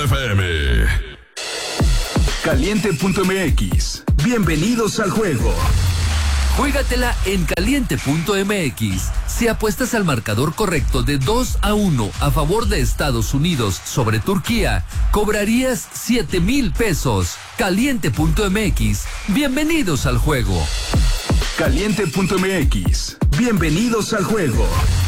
FM. Caliente.mx. Bienvenidos al juego. Juégatela en caliente.mx. Si apuestas al marcador correcto de 2-1 a favor de Estados Unidos sobre Turquía, cobrarías 7,000 pesos. Caliente.mx. Bienvenidos al juego. Caliente.mx. Bienvenidos al juego.